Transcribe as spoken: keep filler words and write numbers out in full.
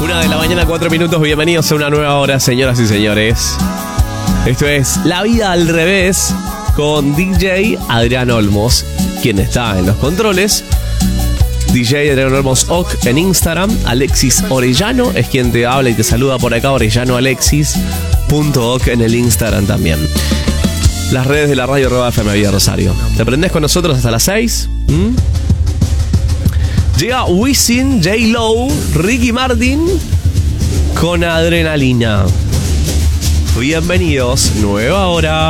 Una de la mañana, cuatro minutos. Bienvenidos a una nueva hora, señoras y señores. Esto es La Vida al Revés con D J Adrián Olmos, quien está en los controles. D J Adrián Olmos Oc en Instagram. Alexis Orellano es quien te habla y te saluda por acá. Orellano Alexis punto oc en el Instagram también. Las redes de la radio arroba F M Villa Rosario. ¿Te prendés con nosotros hasta las seis? ¿Mm? Llega Wisin, J-Lo, Ricky Martin con Adrenalina. Bienvenidos, nueva hora.